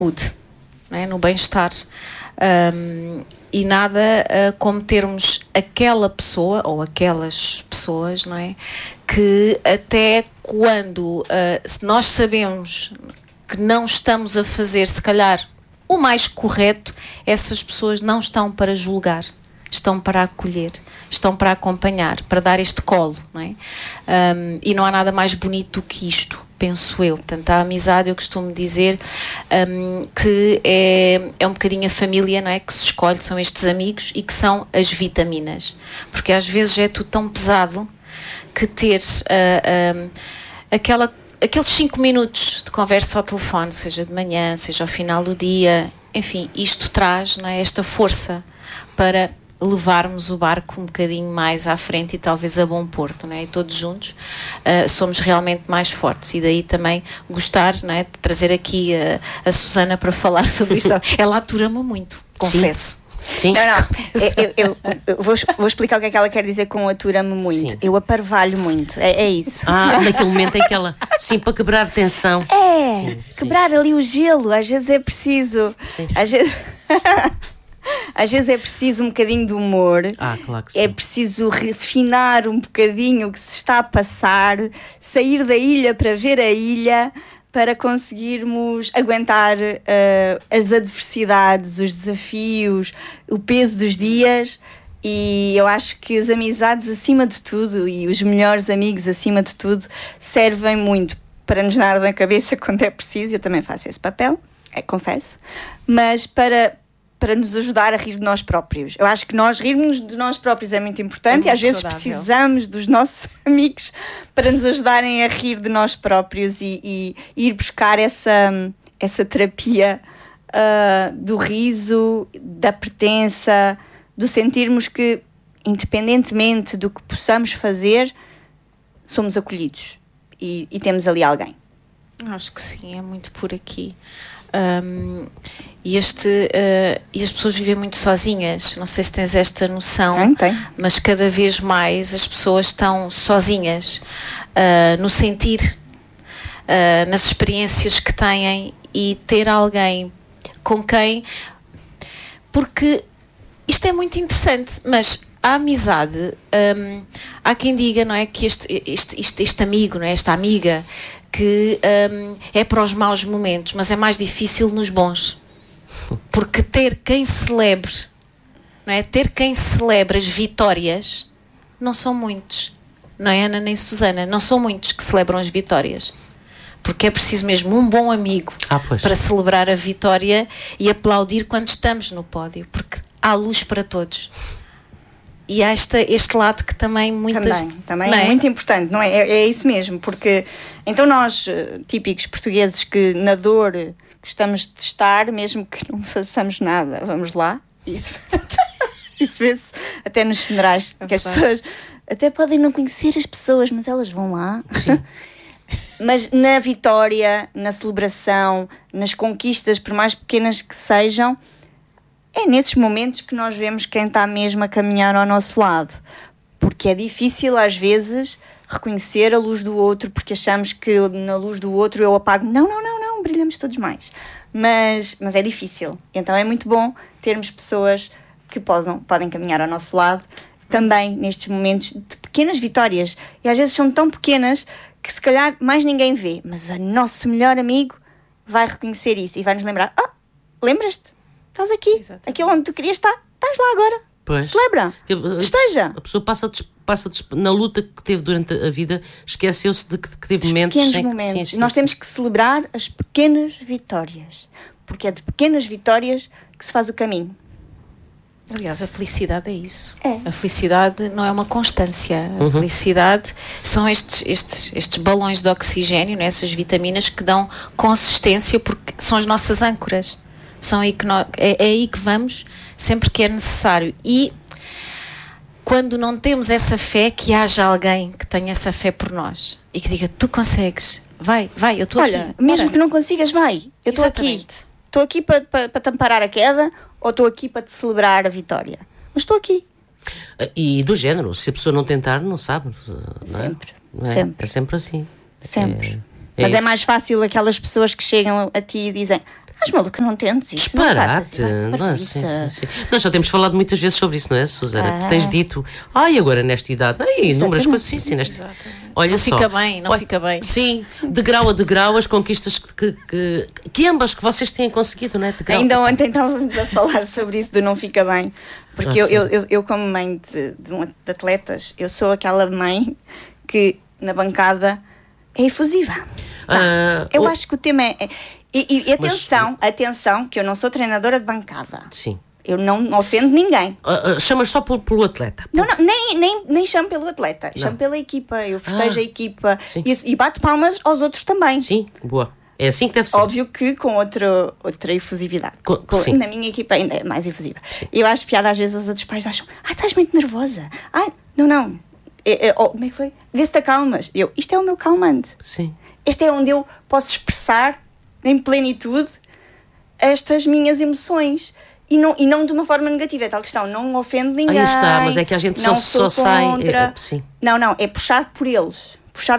saúde, não é? No bem-estar. E nada como termos aquela pessoa ou aquelas pessoas, não é? Que até quando se nós sabemos que não estamos a fazer, se calhar, o mais correto, essas pessoas não estão para julgar, estão para acolher, estão para acompanhar, para dar este colo, não é? E não há nada mais bonito do que isto, penso eu. Portanto, a amizade, eu costumo dizer que é um bocadinho a família, não é? Que se escolhe, são estes amigos e que são as vitaminas. Porque às vezes é tudo tão pesado que ter aqueles 5 minutos de conversa ao telefone, seja de manhã, seja ao final do dia, enfim, isto traz, não é? Esta força para levarmos o barco um bocadinho mais à frente e talvez a bom porto, não é? E todos juntos somos realmente mais fortes, e daí também gostar, não é? De trazer aqui a Susana para falar sobre isto. Ela atura-me muito, confesso. Sim. Não, eu vou explicar o que é que ela quer dizer com atura-me muito. Sim. Eu aparvalho muito, é isso. Naquele momento em que ela, sim, para quebrar tensão. Quebrar ali o gelo, às vezes é preciso. Sim. Às vezes é preciso um bocadinho de humor. Claro que sim. É preciso refinar um bocadinho o que se está a passar, sair da ilha para ver a ilha, para conseguirmos aguentar as adversidades, os desafios, o peso dos dias. E eu acho que as amizades acima de tudo, e os melhores amigos acima de tudo, servem muito para nos dar na cabeça quando é preciso. Eu também faço esse papel, confesso, mas para nos ajudar a rir de nós próprios. Eu acho que nós rirmos de nós próprios é muito importante, e às vezes precisamos dos nossos amigos para nos ajudarem a rir de nós próprios e ir buscar essa terapia do riso, da pertença, do sentirmos que, independentemente do que possamos fazer, somos acolhidos e temos ali alguém. Acho que sim, é muito por aqui. E as pessoas vivem muito sozinhas. Não sei se tens esta noção. Tem. Mas cada vez mais as pessoas estão sozinhas no sentir, nas experiências que têm, e ter alguém com quem, porque isto é muito interessante, mas a amizade, há quem diga, não é, que este amigo, não é, esta amiga, que é para os maus momentos, mas é mais difícil nos bons, porque ter quem celebre, não é? Ter quem celebre as vitórias, não são muitos, não é, Ana nem Susana? Não são muitos que celebram as vitórias, porque é preciso mesmo um bom amigo para celebrar a vitória e aplaudir quando estamos no pódio, porque há luz para todos. E há este lado que também muitas... Também é muito importante, não é? É isso mesmo, porque então nós, típicos portugueses, que na dor gostamos de estar, mesmo que não façamos nada, vamos lá. Isso vê-se até nos funerais, que as pessoas até podem não conhecer as pessoas, mas elas vão lá. Mas na vitória, na celebração, nas conquistas, por mais pequenas que sejam, é nesses momentos que nós vemos quem está mesmo a caminhar ao nosso lado. Porque é difícil, às vezes, reconhecer a luz do outro, porque achamos que na luz do outro eu apago. Não, brilhamos todos mais. Mas é difícil. Então é muito bom termos pessoas que podem caminhar ao nosso lado, também nestes momentos de pequenas vitórias. E às vezes são tão pequenas que se calhar mais ninguém vê. Mas o nosso melhor amigo vai reconhecer isso e vai nos lembrar: lembras-te? Estás aqui, exatamente. Aquilo onde tu querias estar, estás lá agora. Pois. Celebra, esteja. A pessoa passa na luta que teve durante a vida, esqueceu-se de que teve momentos. Pequenos momentos. Sim. Nós temos que celebrar as pequenas vitórias, porque é de pequenas vitórias que se faz o caminho. Aliás, a felicidade é isso. A felicidade não é uma constância. A felicidade são estes balões de oxigênio, né? Essas vitaminas que dão consistência, porque são as nossas âncoras. É aí que vamos sempre que é necessário. E quando não temos essa fé, que haja alguém que tenha essa fé por nós e que diga: tu consegues, vai, eu estou aqui. Olha, mesmo que não consigas, vai, eu estou aqui. Estou aqui para te amparar a queda, ou estou aqui para te celebrar a vitória. Mas estou aqui. E do género, se a pessoa não tentar, não sabe. Não é? Sempre. É sempre assim. Sempre. Mas é mais fácil aquelas pessoas que chegam a ti e dizem: Mas maluca, não tentes isso. Disparate. Não sim. Nós já temos falado muitas vezes sobre isso, não é, Susana? Que tens dito, agora nesta idade, inúmeras coisas, sim, nesta... Olha não só. Fica bem. Sim, de grau a degrau, as conquistas que ambas que vocês têm conseguido, não é? Ainda ontem estávamos a falar sobre isso do não fica bem. Porque eu como mãe de atletas, eu sou aquela mãe que na bancada é efusiva. Eu acho que o tema é... E atenção, que eu não sou treinadora de bancada. Sim. Eu não ofendo ninguém. Chamas só pelo atleta? Não, nem chamo pelo atleta. Chamo pela equipa. Eu festejo a equipa e bato palmas aos outros também. Sim, boa. É assim que deve ser. Óbvio que com outra efusividade. Na minha equipa ainda é mais efusiva. Eu acho piada às vezes os outros pais acham: estás muito nervosa. Não. Como é que foi? Vê se te acalmas. Isto é o meu calmante. Sim. Este é onde eu posso expressar em plenitude estas minhas emoções. E não de uma forma negativa, é tal questão, não ofendo ninguém. Aí está, mas é que a gente só sai. Sim. Não, é puxar por eles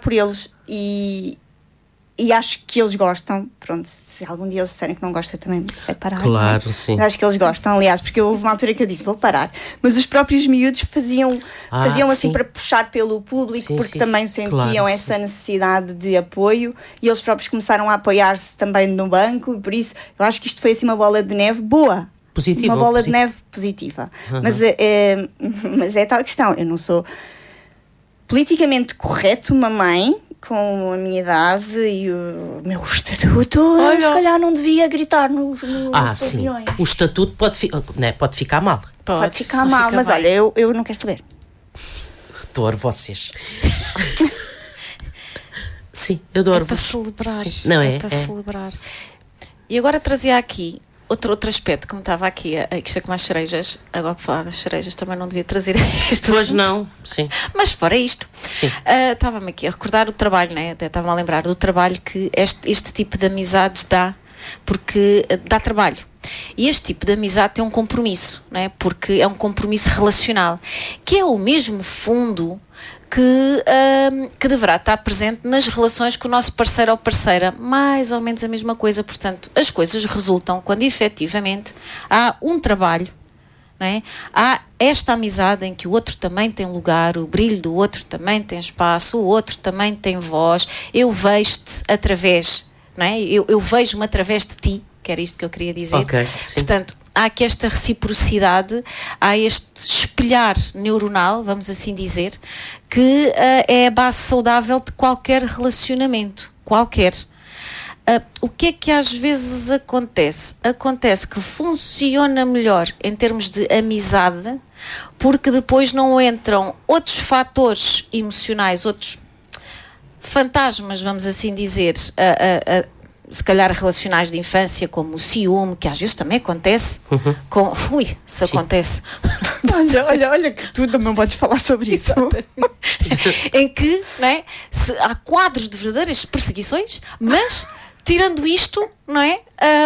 e acho que eles gostam. Pronto, se algum dia eles disserem que não gostam, eu também sei parar. Claro, sim. Mas acho que eles gostam, aliás, porque houve uma altura que eu disse: vou parar. Mas os próprios miúdos faziam assim para puxar pelo público, porque também sentiam essa necessidade de apoio e eles próprios começaram a apoiar-se também no banco e por isso eu acho que isto foi assim uma bola de neve boa. Positiva, uma bola de neve positiva. Mas é tal questão, eu não sou politicamente correto, uma mãe com a minha idade e o meu estatuto, se calhar não devia gritar nos pavilhões. Sim. O estatuto pode ficar mal. Pode ficar mal, mas olha, eu não quero saber. Adoro vocês. Sim, eu adoro para celebrar. Sim. Não é? Para celebrar. E agora trazia aqui outro aspecto, como estava aqui, isto é com as cerejas, agora para falar das cerejas também não devia trazer isto. Pois não, sim. Mas fora isto, estava-me aqui a recordar o trabalho, né? Até estava-me a lembrar do trabalho que este tipo de amizades dá, porque dá trabalho. E este tipo de amizade tem um compromisso, né? Porque é um compromisso relacional, que é o mesmo fundo que deverá estar presente nas relações com o nosso parceiro ou parceira, mais ou menos a mesma coisa. Portanto, as coisas resultam quando efetivamente há um trabalho, não é? Há esta amizade em que o outro também tem lugar, o brilho do outro também tem espaço, o outro também tem voz, eu vejo-te através, não é? Eu vejo-me através de ti, que era isto que eu queria dizer. Portanto, há aqui esta reciprocidade, há este espelhar neuronal, vamos assim dizer, que é a base saudável de qualquer relacionamento, qualquer. O que é que às vezes acontece? Acontece que funciona melhor em termos de amizade, porque depois não entram outros fatores emocionais, outros fantasmas, vamos assim dizer, se calhar relacionais de infância, como o ciúme, que às vezes também acontece. Se acontece. Olha que tu também podes falar sobre isso. Em que, não é, há quadros de verdadeiras perseguições, mas tirando isto, não é?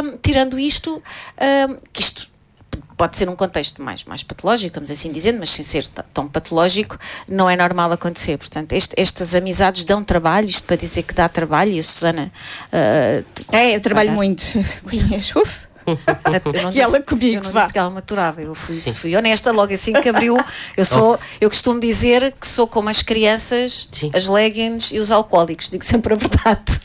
Que isto pode ser um contexto mais patológico, vamos assim dizendo, mas sem ser tão patológico, não é normal acontecer. Portanto, estas amizades dão trabalho, isto para dizer que dá trabalho, e a Susana... eu trabalho muito com Inês. E ela comigo, eu não disse que ela maturava, eu fui honesta logo assim que abriu. Eu costumo dizer que sou como as crianças, as leggings e os alcoólicos, digo sempre a verdade.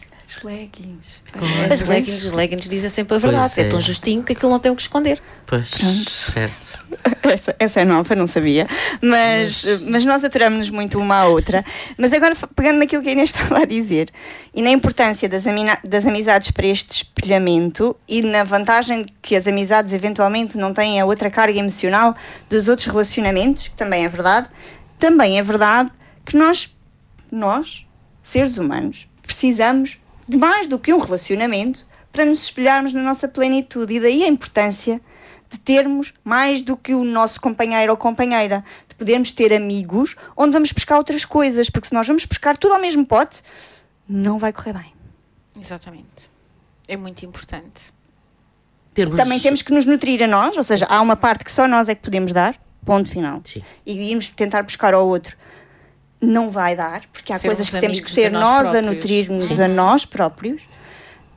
Os leggings dizem sempre a verdade. É tão justinho que aquilo não tem o que esconder. Pois, certo. Essa é nova, não sabia. Mas nós aturamos-nos muito uma à outra. Mas agora, pegando naquilo que a Inês estava a dizer, e na importância das amizades para este espelhamento, e na vantagem que as amizades eventualmente não têm a outra carga emocional dos outros relacionamentos, que também é verdade que nós, seres humanos, precisamos de mais do que um relacionamento para nos espelharmos na nossa plenitude, e daí a importância de termos mais do que o nosso companheiro ou companheira, de podermos ter amigos onde vamos buscar outras coisas, porque se nós vamos buscar tudo ao mesmo pote, não vai correr bem. Exatamente. É muito importante. Também temos que nos nutrir a nós, ou seja, há uma parte que só nós é que podemos dar, ponto final. Sim. E irmos tentar buscar ao outro não vai dar, porque há coisas que temos que ser nós a nutrir-nos a nós próprios.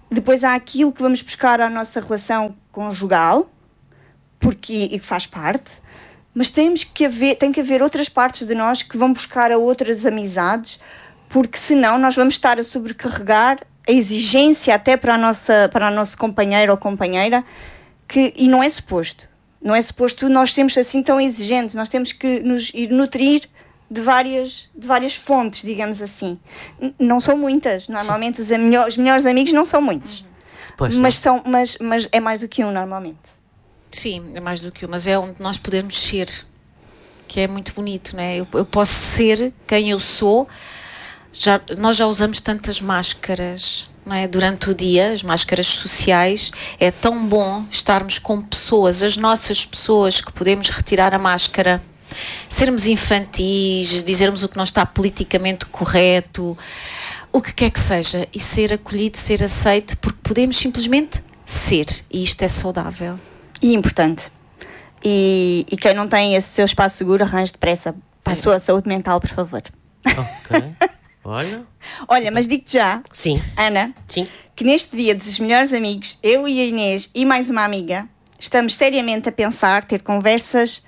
Depois há aquilo que vamos buscar à nossa relação conjugal, porque faz parte, mas tem que haver outras partes de nós que vão buscar a outras amizades, porque senão nós vamos estar a sobrecarregar a exigência até para o nosso companheiro ou companheira, e não é suposto. Não é suposto nós sermos assim tão exigentes, nós temos que nos ir nutrir de várias fontes, digamos assim. Não são muitas, normalmente os melhores amigos não são muitos, mas é mais do que um normalmente. Sim, é mais do que um, mas é onde nós podemos ser, que é muito bonito, não é? Eu posso ser quem eu sou. Nós já usamos tantas máscaras, não é? Durante o dia, as máscaras sociais. É tão bom estarmos com pessoas, as nossas pessoas, que podemos retirar a máscara, sermos infantis, dizermos o que não está politicamente correto, o que quer que seja, e ser acolhido, ser aceito, porque podemos simplesmente ser, e isto é saudável. E importante. E quem não tem esse seu espaço seguro, arranje depressa para a sua saúde mental, por favor. Ok. Olha, mas digo-te já, sim. Ana, sim, que neste dia dos melhores amigos, eu e a Inês e mais uma amiga, estamos seriamente a pensar, ter conversas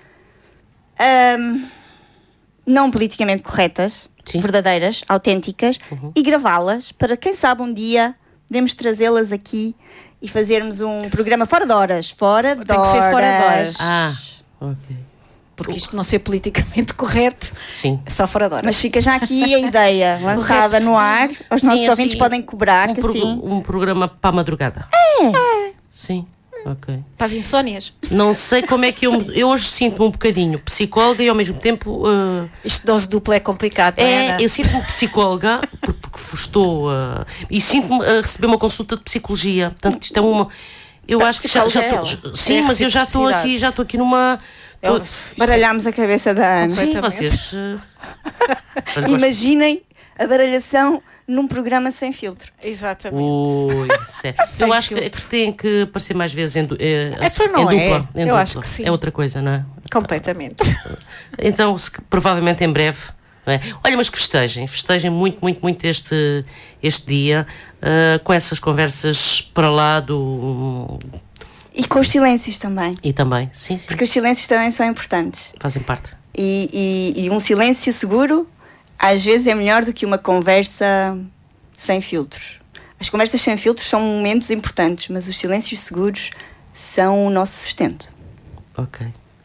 não politicamente corretas, sim, verdadeiras, autênticas, e gravá-las para, quem sabe, um dia podemos trazê-las aqui e fazermos um programa fora de horas. Tem que ser fora de horas. Ok. Porque isto não ser politicamente correto, sim, é só fora de horas. Mas fica já aqui a ideia lançada no ar. Os nossos ouvintes podem cobrar. Um programa para a madrugada. Sim, ok. Para as insónias. Não sei como é que eu hoje sinto-me um bocadinho psicóloga e ao mesmo tempo... Isto dose dupla é complicado, não é, Ana? Eu sinto-me psicóloga porque estou... e sinto-me a receber uma consulta de psicologia. Portanto, isto é uma... Eu acho que já estou... Sim, mas eu já estou aqui numa... Baralhámos a cabeça da Ana. Sim, vocês... Imaginem a baralhação num programa sem filtro. Exatamente. Eu acho que tem que aparecer mais vezes em dupla. Eu acho que sim. É outra coisa, não é? Completamente. Então, provavelmente em breve. Não é? Olha, mas que festejem muito, muito, muito este dia, com essas conversas para lá do... E com os silêncios também. E também, sim. Porque os silêncios também são importantes. Fazem parte. E um silêncio seguro, às vezes, é melhor do que uma conversa sem filtros. As conversas sem filtros são momentos importantes, mas os silêncios seguros são o nosso sustento. Ok.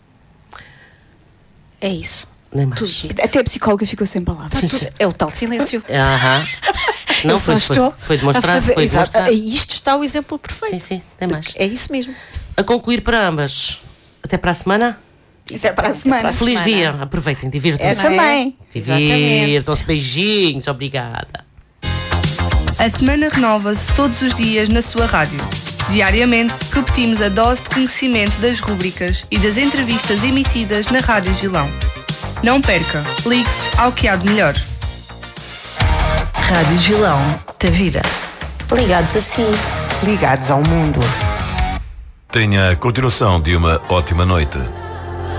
É isso. Nem mais. Até a psicóloga ficou sem palavras. É o tal silêncio. Não, foi demonstrado. Isto está o exemplo perfeito. Sim, tem mais. É isso mesmo. A concluir para ambas. Até para a semana. Até para a semana. Feliz dia. Aproveitem, divirtam-se. Também. Divirtam-se. Beijinhos. Obrigada. A semana renova-se todos os dias na sua rádio. Diariamente, repetimos a dose de conhecimento das rúbricas e das entrevistas emitidas na Rádio Gilão. Não perca, ligue-se ao que há de melhor. Rádio Gilão, da vida. Ligados a si. Ligados ao mundo. Tenha a continuação de uma ótima noite.